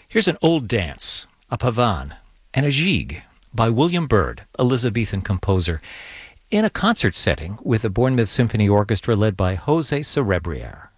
Here's an old dance, a pavan, and a gigue by William Byrd, Elizabethan composer, in a concert setting with the Bournemouth Symphony Orchestra led by Jose Cerebriere.